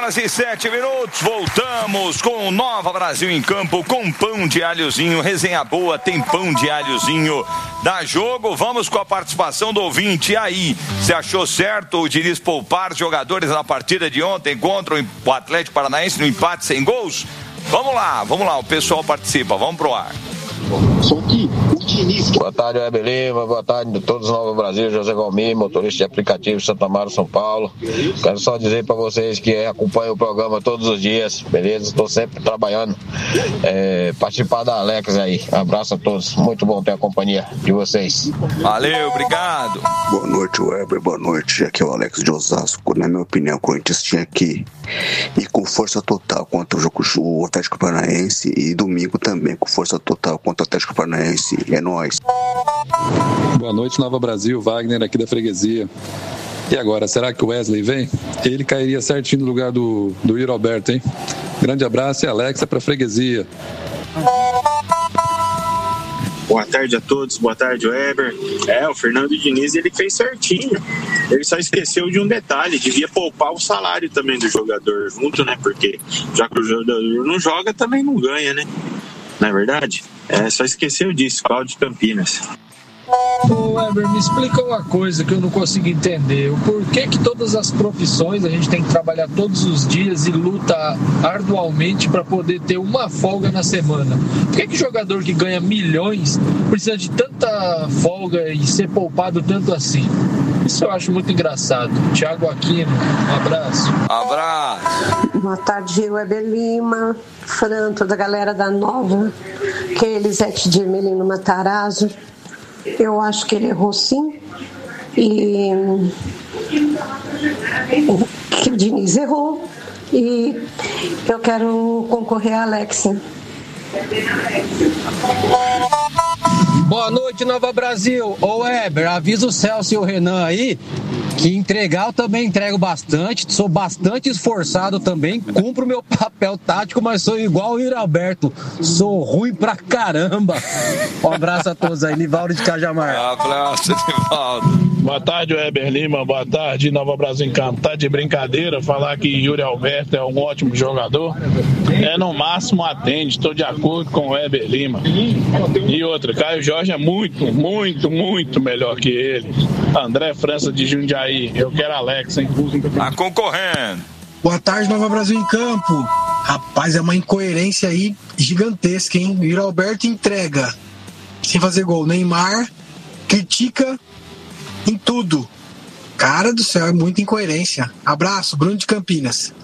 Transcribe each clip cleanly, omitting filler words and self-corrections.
11h07. Voltamos com o Nova Brasil em Campo, com pão de alhozinho. Resenha boa, tem pão de alhozinho. Dá jogo, vamos com a participação do ouvinte. E aí, você achou certo o Diniz poupar jogadores na partida de ontem contra o Atlético Paranaense no empate sem gols? Vamos lá, o pessoal participa, vamos pro ar. Só que o Diniz... Boa tarde, Weber Lima, boa tarde a todos do Nova Brasil, José Galmir, motorista de aplicativo Santa Amaro, São Paulo. Quero só dizer para vocês que acompanham o programa todos os dias, beleza? Estou sempre trabalhando, participar da Alex aí. Um abraço a todos, muito bom ter a companhia de vocês. Valeu, obrigado. Boa noite, Weber, boa noite. Aqui é o Alex de Osasco. Na minha opinião, o Corinthians tinha que ir com força total contra o Atlético Paranaense e domingo também com força total contra o Atlético Paranaense. É nóis. Boa noite, Nova Brasil. Wagner aqui da Freguesia. E agora, será que o Wesley vem? Ele cairia certinho no lugar do Yuri Alberto, hein? Grande abraço e Alexa pra Freguesia. Boa tarde a todos, boa tarde, Weber. O Fernando Diniz, ele fez certinho. Ele só esqueceu de um detalhe, devia poupar o salário também do jogador junto, né? Porque já que o jogador não joga, também não ganha, né? Não é verdade? Só esqueceu disso, Cláudio Campinas. Ô Weber, me explica uma coisa que eu não consigo entender. O porquê que todas as profissões a gente tem que trabalhar todos os dias e luta arduamente para poder ter uma folga na semana? Por que jogador que ganha milhões precisa de tanta folga e ser poupado tanto assim? Isso eu acho muito engraçado. Thiago Aquino, um abraço. Abraço. Boa tarde, Weber Lima, Fran, toda a galera da Nova, que é Elisete de Ermelino Matarazzo. Eu acho que ele errou sim. E que o Diniz errou. E eu quero concorrer a Alexa. Boa noite, Nova Brasil. Ô Weber, avisa o Celso e o Renan aí que entregar eu também entrego bastante, sou bastante esforçado também, cumpro meu papel tático, mas sou igual o Yuri Alberto, sou ruim pra caramba. Um abraço a todos aí, Nivaldo de Cajamar. Abraço, Nivaldo. Boa tarde, Weber Lima, boa tarde, Nova Brasil em Campo. Tá de brincadeira falar que Yuri Alberto é um ótimo jogador? No máximo atende, estou de acordo com o Weber Lima. E outra, Caio Jorge é muito, muito, muito melhor que ele. André França de Jundiaí, eu quero Alex, hein? Tá concorrendo. Boa tarde, Nova Brasil em Campo. Rapaz, é uma incoerência aí gigantesca, hein? O Yuri Alberto entrega sem fazer gol. Neymar critica em tudo. Cara do céu, é muita incoerência. Abraço, Bruno de Campinas.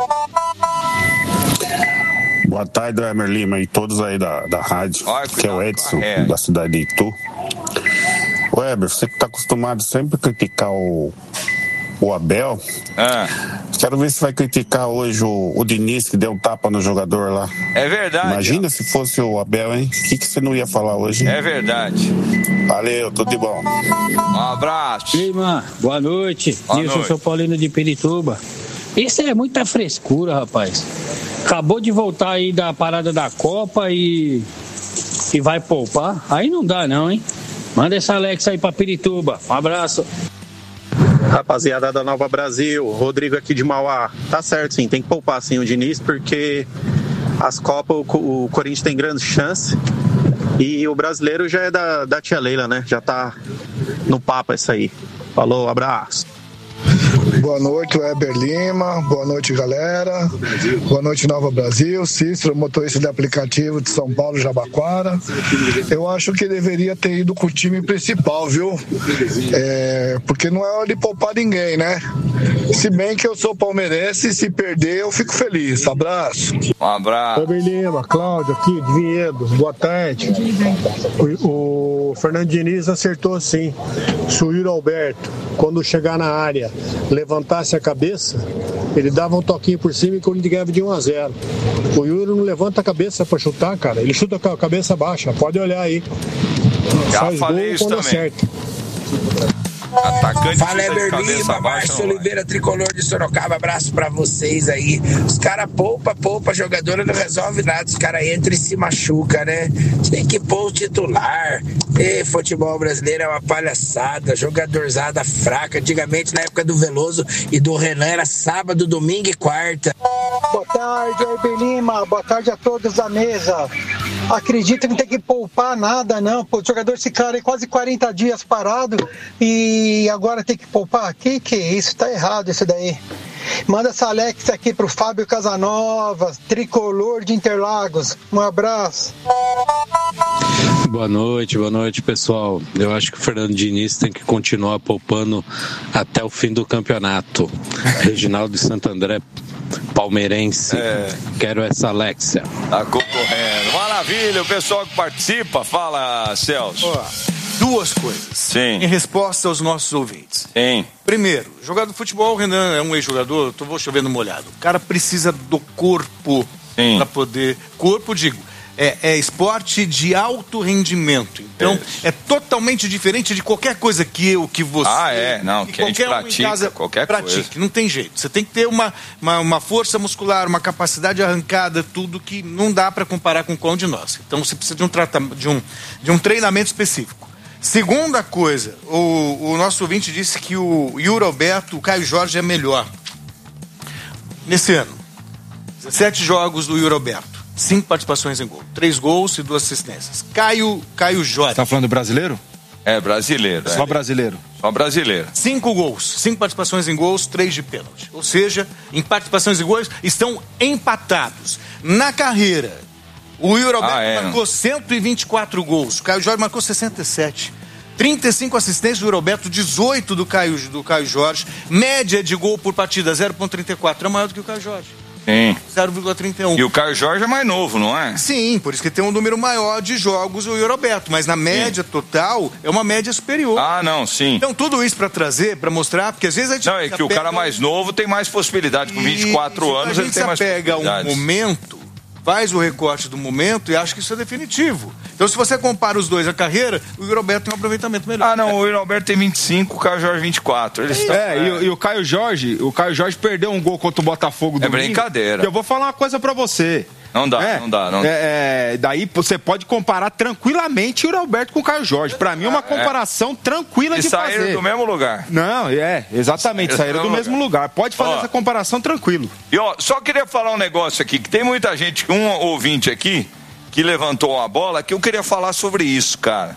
Boa tarde, Weber Lima e todos aí da rádio. Que é o Edson, da cidade de Itu. Weber, você que tá acostumado sempre a criticar o Abel, quero ver se vai criticar hoje o Diniz, que deu um tapa no jogador lá. É verdade. Imagina se fosse o Abel, hein? O que você não ia falar hoje? É verdade. Valeu, tudo de bom. Um abraço. Lima, boa noite. Nilson São Paulino de Pirituba. Isso é muita frescura, rapaz. Acabou de voltar aí da parada da Copa e vai poupar. Aí não dá não, hein? Manda essa Alexa aí pra Pirituba. Um abraço. Rapaziada da Nova Brasil, Rodrigo aqui de Mauá. Tá certo sim, tem que poupar sim o Diniz, porque as Copas o Corinthians tem grande chance e o brasileiro já é da tia Leila, né? Já tá no papo essa aí. Falou, abraço. Boa noite, Weber Lima. Boa noite, galera. Boa noite, Nova Brasil. Cícero, motorista de aplicativo de São Paulo, Jabaquara. Eu acho que deveria ter ido com o time principal, viu? Porque não é hora de poupar ninguém, né? Se bem que eu sou palmeirense e se perder eu fico feliz. Abraço. Um abraço. Weber Lima, Cláudio aqui de Vinhedo. Boa tarde. O Fernando Diniz acertou sim. Se o Yuri Alberto, quando chegar na área, levantasse a cabeça, ele dava um toquinho por cima e o Corinthians ganhava de 1-0. O Yuri não levanta a cabeça pra chutar, cara. Ele chuta com a cabeça baixa. Pode olhar aí. Já faz falei gol isso quando também. acerta. Atacante. Fala, Eber Lima, Márcio Oliveira, tricolor de Sorocaba, abraço pra vocês aí. Os caras poupa jogador, não resolve nada, os caras entram e se machucam, né? Tem que pôr o titular. Futebol brasileiro é uma palhaçada, jogadorzada fraca. Antigamente, na época do Veloso e do Renan, era sábado, domingo e quarta. Boa tarde, Eber Lima, boa tarde a todos da mesa. Acredito que não tem que poupar nada, não. Pô, os jogadores ficaram aí quase 40 dias parados e agora tem que poupar? Que é isso? Tá errado isso daí. Manda essa Alex aqui pro Fábio Casanova, tricolor de Interlagos. Um abraço. Boa noite, pessoal. Eu acho que o Fernando Diniz tem que continuar poupando até o fim do campeonato. Reginaldo de Santo André, palmeirense. Quero essa Alexia. Tá concorrendo. Maravilha, o pessoal que participa. Fala, Celso. Duas coisas. Sim. Em resposta aos nossos ouvintes. Sim. Primeiro, jogador de futebol, o Renan é um ex-jogador, vou chovendo molhado. O cara precisa do corpo para poder... Corpo, digo, é esporte de alto rendimento. Então, é totalmente diferente de qualquer coisa que você... que a gente pratica, qualquer coisa. Não tem jeito. Você tem que ter uma força muscular, uma capacidade arrancada, tudo que não dá para comparar com qual de nós. Então, você precisa de um treinamento específico. Segunda coisa, o nosso ouvinte disse que o Yuri Alberto, o Caio Jorge é melhor. Nesse ano, 17 jogos do Yuri Alberto, 5 participações em gol, 3 gols e 2 assistências. Caio Jorge. Tá falando brasileiro? É, brasileiro. Só brasileiro. Só brasileiro. 5 gols, 5 participações em gols, 3 de pênalti. Ou seja, em participações em gols, estão empatados. Na carreira, o Yuri Alberto marcou 124 gols, o Caio Jorge marcou 67. 35 assistências do Yuri Alberto, 18 do Caio Jorge. Média de gol por partida, 0,34. É maior do que o Caio Jorge. Sim. 0,31. E o Caio Jorge é mais novo, não é? Sim, por isso que tem um número maior de jogos o Yuri Alberto. Mas na média total, é uma média superior. Não, sim. Então, tudo isso pra trazer, pra mostrar, porque às vezes a gente... Não, é que o cara mais novo tem mais possibilidade. Com 24 anos, ele tem mais possibilidades. A gente pega um momento... Faz o recorte do momento e acha que isso é definitivo. Então, se você compara os dois a carreira, o Yuri Alberto tem um aproveitamento melhor. O Yuri Alberto tem 25, o Caio Jorge 24. Eles estão... E o Caio Jorge perdeu um gol contra o Botafogo domingo. É brincadeira. Eu vou falar uma coisa pra você. Não dá. Daí você pode comparar tranquilamente o Yuri Alberto com o Caio Jorge. Pra mim é uma comparação tranquila de fazer. E saíram do mesmo lugar. Não, exatamente, saíram do mesmo lugar. Pode fazer essa comparação tranquilo. E só queria falar um negócio aqui, que tem muita gente, um ouvinte aqui, que levantou a bola, que eu queria falar sobre isso, cara.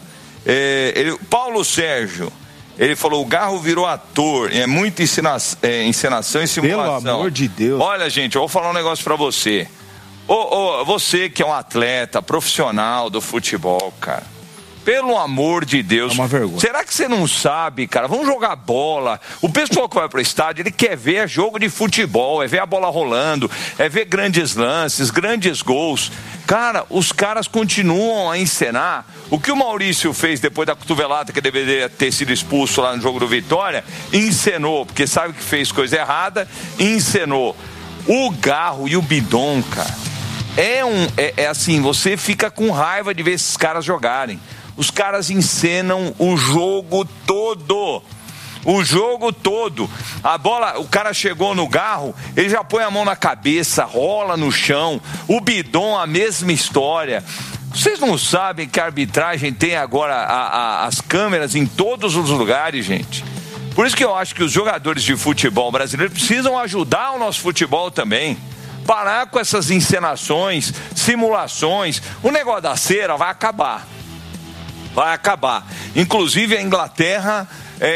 Paulo Sérgio, ele falou, o Garro virou ator, é muita encenação e simulação. Pelo amor de Deus. Olha, gente, eu vou falar um negócio pra você. Você que é um atleta profissional do futebol, cara, pelo amor de Deus, é uma vergonha. Será que você não sabe, cara? Vamos jogar bola. O pessoal que vai pro estádio, ele quer ver jogo de futebol, é ver a bola rolando, é ver grandes lances, grandes gols. Cara, os caras continuam a encenar. O que o Maurício fez depois da cotovelada, que deveria ter sido expulso lá no jogo do Vitória, encenou, porque sabe que fez coisa errada, encenou. O Garro e o Bidon, cara, é assim, você fica com raiva de ver esses caras jogarem. Os caras encenam o jogo todo. O jogo todo. A bola, o cara chegou no Garro, ele já põe a mão na cabeça, rola no chão. O Bidon, a mesma história. Vocês não sabem que a arbitragem tem agora as câmeras em todos os lugares, gente? Por isso que eu acho que os jogadores de futebol brasileiro precisam ajudar o nosso futebol também. Parar com essas encenações, simulações. O negócio da cera vai acabar. Vai acabar. Inclusive a Inglaterra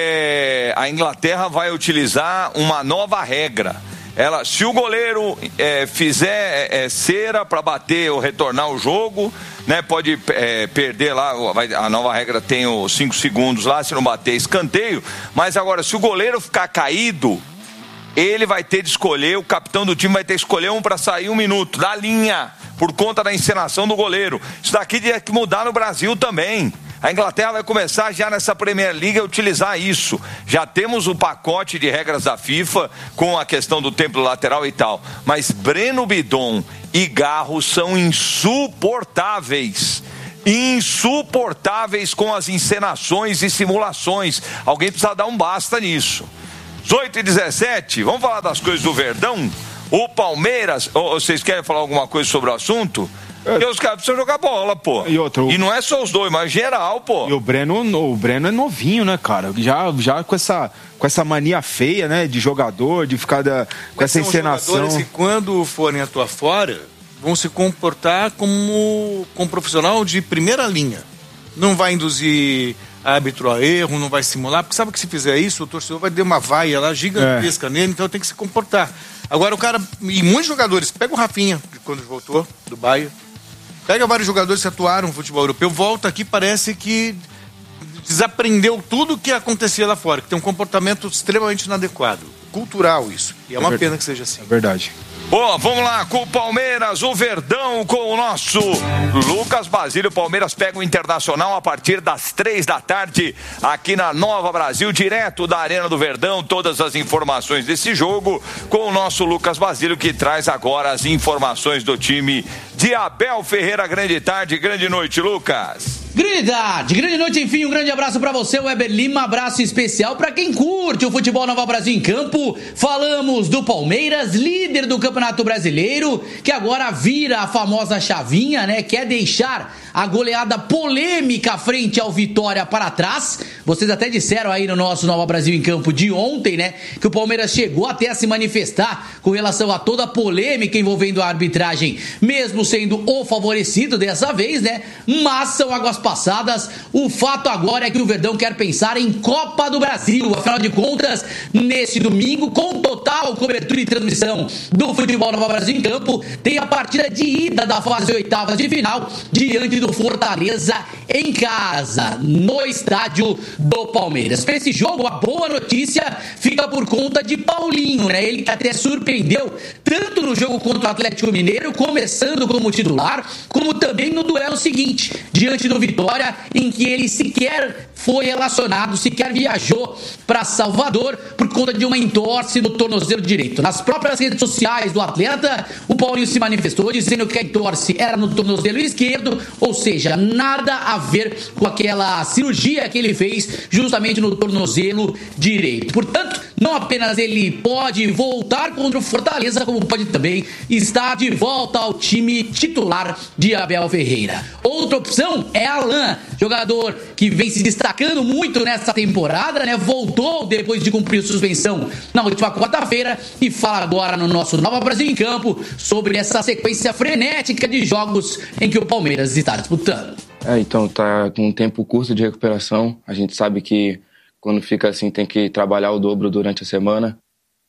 vai utilizar uma nova regra. Se o goleiro fizer cera para bater ou retornar o jogo, né, pode perder lá, a nova regra tem os 5 segundos lá, se não bater escanteio, mas agora se o goleiro ficar caído, ele vai ter de escolher, o capitão do time vai ter que escolher um para sair 1 minuto da linha, por conta da encenação do goleiro. Isso daqui tem que mudar no Brasil também. A Inglaterra vai começar já nessa Premier League a utilizar isso. Já temos o pacote de regras da FIFA com a questão do tempo lateral e tal. Mas Breno Bidon e Garro são insuportáveis. insuportáveis com as encenações e simulações. Alguém precisa dar um basta nisso. 8h17, vamos falar das coisas do Verdão? O Palmeiras, vocês querem falar alguma coisa sobre o assunto? Porque os caras precisam jogar bola, pô. E não é só os dois, mas geral, pô. E o Breno é novinho, né, cara? Já com essa mania feia, né, de jogador, de ficar com essa encenação. Jogadores que quando forem atuar fora, vão se comportar como profissional de primeira linha. Não vai induzir árbitro a erro, não vai simular, porque sabe que se fizer isso, o torcedor vai dar uma vaia lá gigantesca nele, então tem que se comportar. Agora o cara, e muitos jogadores, pega o Rafinha, quando voltou do Bahia, pega vários jogadores que atuaram no futebol europeu, volta aqui, parece que desaprendeu tudo que acontecia lá fora, que tem um comportamento extremamente inadequado, cultural isso, e é uma pena que seja assim. É verdade. Bom, vamos lá com o Palmeiras, o Verdão com o nosso Lucas Basílio. O Palmeiras pega o Internacional a partir das 3h aqui na Nova Brasil, direto da Arena do Verdão. Todas as informações desse jogo com o nosso Lucas Basílio, que traz agora as informações do time de Abel Ferreira. Grande tarde, grande noite, Lucas. Grande noite, enfim, um grande abraço pra você, Weber Lima, abraço especial pra quem curte o futebol Nova Brasil em campo. Falamos do Palmeiras, líder do Campeonato Brasileiro, que agora vira a famosa chavinha, né? Quer deixar a goleada polêmica frente ao Vitória para trás. Vocês até disseram aí no nosso Nova Brasil em campo de ontem, né? Que o Palmeiras chegou até a se manifestar com relação a toda a polêmica envolvendo a arbitragem, mesmo sendo o favorecido dessa vez, né? Mas são águas passadas. O fato agora é que o Verdão quer pensar em Copa do Brasil. Afinal de contas, nesse domingo, com total cobertura e transmissão do futebol Nova Brasil em campo, tem a partida de ida da fase oitavas de final diante do Fortaleza em casa, no estádio do Palmeiras. Para esse jogo, a boa notícia fica por conta de Paulinho, né? Ele que até surpreendeu tanto no jogo contra o Atlético Mineiro, começando como titular, como também no duelo seguinte, diante do Vitória, em que ele sequer foi relacionado, sequer viajou para Salvador por conta de uma entorse no tornozelo direito. Nas próprias redes sociais do atleta, o Paulinho se manifestou dizendo que a entorse era no tornozelo esquerdo, ou seja, nada a ver com aquela cirurgia que ele fez justamente no tornozelo direito. Portanto, não apenas ele pode voltar contra o Fortaleza, como pode também estar de volta ao time titular de Abel Ferreira. Outra opção é Alan, jogador que vem se destacando muito nessa temporada, né? Voltou depois de cumprir suspensão na última quarta-feira e fala agora no nosso Nova Brasil em campo sobre essa sequência frenética de jogos em que o Palmeiras está disputando. Então tá com um tempo curto de recuperação. A gente sabe que quando fica assim tem que trabalhar o dobro durante a semana,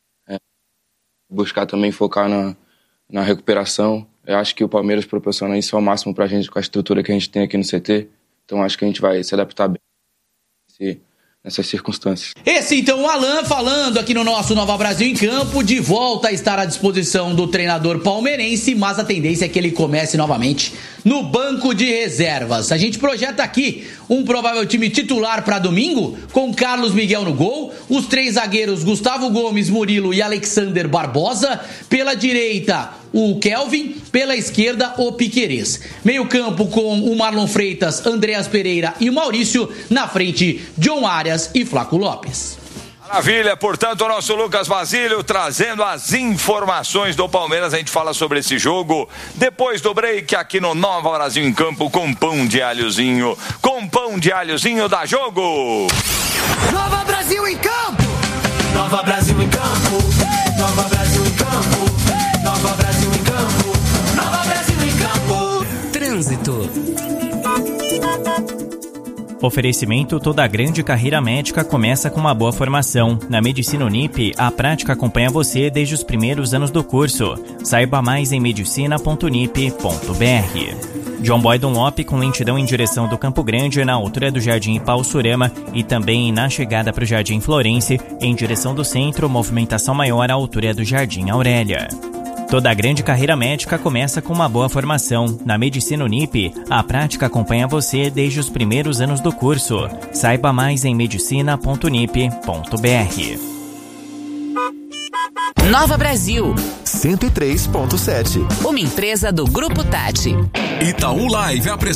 buscar também focar na recuperação. Eu acho que o Palmeiras proporciona isso ao máximo pra gente com a estrutura que a gente tem aqui no CT. Então acho que a gente vai se adaptar bem nessas circunstâncias. Esse então o Alan falando aqui no nosso Nova Brasil em campo, de volta a estar à disposição do treinador palmeirense, mas a tendência é que ele comece novamente no banco de reservas. A gente projeta aqui um provável time titular para domingo, com Carlos Miguel no gol, os três zagueiros Gustavo Gomes, Murilo e Alexander Barbosa, pela direita o Kelvin, pela esquerda o Piquerez. Meio campo com o Marlon Freitas, Andreas Pereira e o Maurício, na frente John Arias e Flaco Lopes. Maravilha, portanto, o nosso Lucas Basílio trazendo as informações do Palmeiras. A gente fala sobre esse jogo depois do break aqui no Nova Brasil em campo com pão de alhozinho. Com pão de alhozinho dá jogo! Nova Brasil em campo! Nova Brasil em campo! Nova Brasil em campo! Nova Brasil em campo! Nova Brasil em campo! Trânsito. Oferecimento: toda a grande carreira médica começa com uma boa formação. Na Medicina Unip, a prática acompanha você desde os primeiros anos do curso. Saiba mais em medicina.unip.br. John Boy Dunlop com lentidão em direção do Campo Grande na altura do Jardim Ipau-Surama e também na chegada para o Jardim Florence, em direção do centro, movimentação maior à altura do Jardim Aurélia. Toda a grande carreira médica começa com uma boa formação. Na Medicina Unip, a prática acompanha você desde os primeiros anos do curso. Saiba mais em medicina.unip.br. Nova Brasil 103.7. Uma empresa do Grupo Tati. Itaú Live apresenta